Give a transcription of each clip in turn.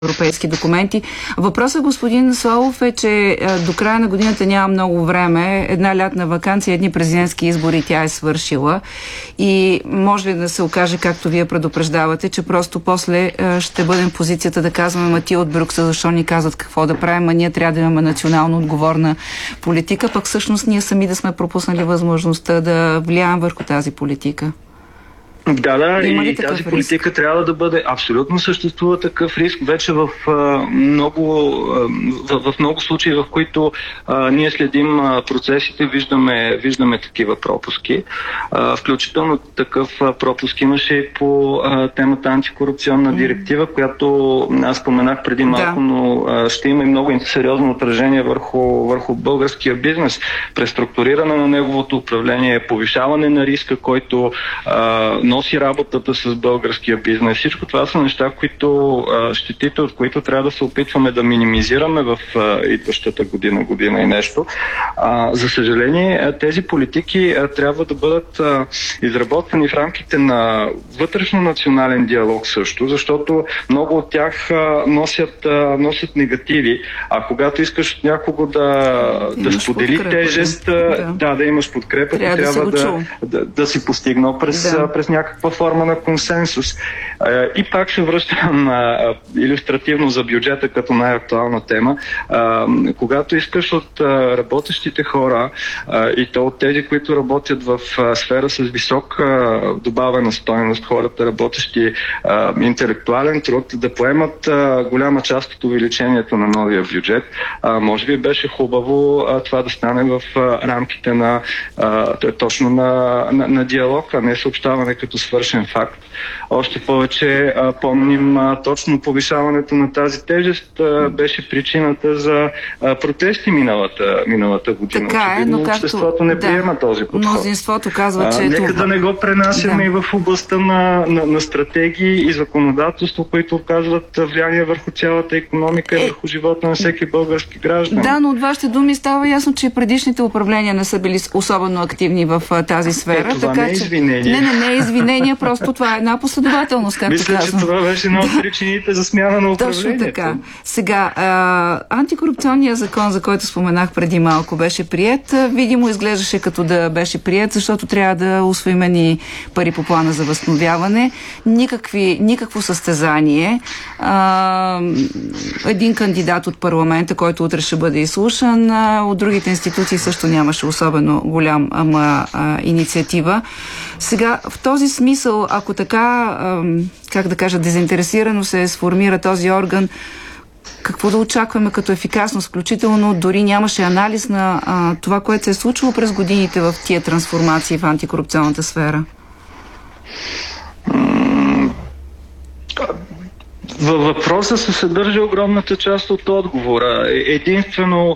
европейски документи. Въпросът, господин Славов, е, че до края на годината няма много време. Една лятна ваканция, едни президентски избори, тя е свършила. И може ли да се окаже, както вие предупреждавате, че просто после ще бъдем в позицията да казваме: ма ти от Брюксел, защо ни казват какво да правим, а ние трябва да имаме национално отговорна политика, пък всъщност ние сами да сме пропуснали възможността да влияем върху тази политика. Да, и тази политика риск? Трябва да бъде. Абсолютно съществува такъв риск. Вече в много случаи, в които ние следим процесите, виждаме такива пропуски. Включително такъв пропуск имаше и по темата антикорупционна директива, която аз споменах преди малко, но ще има и много сериозно отражение върху българския бизнес. Преструктуриране на неговото управление, повишаване на риска, който носи работата с българския бизнес. Всичко това са неща, щетите, от които трябва да се опитваме да минимизираме в идващата година и нещо. За съжаление, тези политики трябва да бъдат изработвани в рамките на вътрешно национален диалог също, защото много от тях носят негативи. А когато искаш от някого да сподели тежест, да имаш подкрепа, трябва да си постигнал през някаква форма на консенсус. И пак се връщам илюстративно за бюджета като най-актуална тема. Когато искаш от работещите хора и то от тези, които работят в сфера с висока добавена стойност, хората, работещи интелектуален труд, да поемат голяма част от увеличението на новия бюджет, може би беше хубаво това да стане в рамките точно на диалог, а не съобщаване като свършен факт. Още повече помним точно повишаването на тази тежест беше причината за протести миналата година. Така е, но обществото не приема този подход. Мнозинството казва, че нека да не го пренасяме и в областта на стратегии и законодателство, които оказват влияние върху цялата икономика и върху живота на всеки български граждан. Да, но от вашите думи става ясно, че предишните управления не са били особено активни в тази сфера. Това не е извинение. Не е извинение, просто това е една последователност, както казвам. Мисля, че това беше една от причините за смяна на управлението. Точно така. Сега, антикорупционният закон, за който споменах преди малко, беше приет. Видимо изглеждаше като да беше приет, защото трябва да усвоим и пари по плана за възстановяване. Никакво състезание. Един кандидат от парламента, който утре ще бъде изслушан, от другите институции също нямаше особено голяма инициатива. Сега, в този смисъл, ако така, как да кажа, дезинтересирано се сформира този орган, какво да очакваме като ефикасност? Включително дори нямаше анализ на това, което се е случило през годините в тия трансформации в антикорупционната сфера. Във въпроса се съдържа огромната част от отговора. Единствено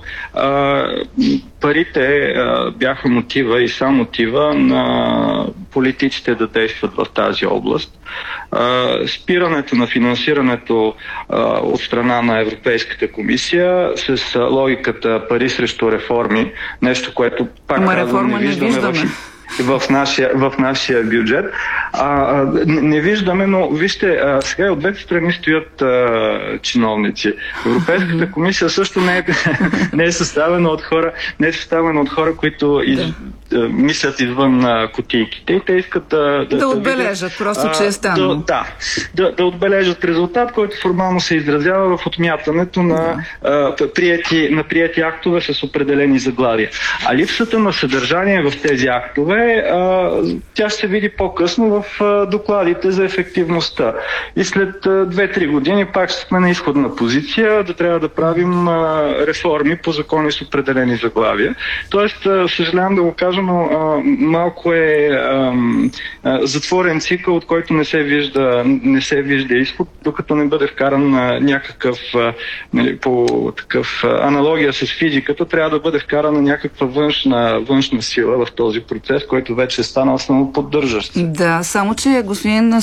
парите бяха мотива и са мотива на политиците да действат в тази област. Спирането на финансирането от страна на Европейската комисия с логиката пари срещу реформи, нещо, което пак казвам, не виждаме в нашия бюджет. Не виждаме, но вижте, сега от двете страни стоят чиновници. Европейската комисия също не е съставена от хора, които мислят извън кутийките и те искат да отбележат, просто че е станало. Да отбележат резултат, който формално се изразява в отмятането на приети актове с определени заглавия. А липсата на съдържание в тези актове тя ще се види по-късно в докладите за ефективността. И след 2-3 години пак ще сме на изходна позиция да трябва да правим реформи по закони с определени заглавия. Тоест, съжалявам да го кажа, но малко е затворен цикъл, от който не се вижда изход, докато не бъде вкаран някакъв по такъв аналогия с физиката, трябва да бъде вкарана някаква външна сила в този процес, който вече е станал самоподдържащ. Да, само че господин